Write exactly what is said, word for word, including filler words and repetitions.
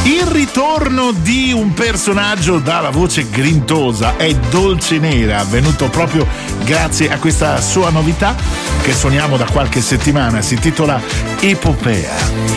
Il ritorno di un personaggio dalla voce grintosa è Dolce Nera, venuto proprio grazie a questa sua novità che suoniamo da qualche settimana, si intitola Epopea.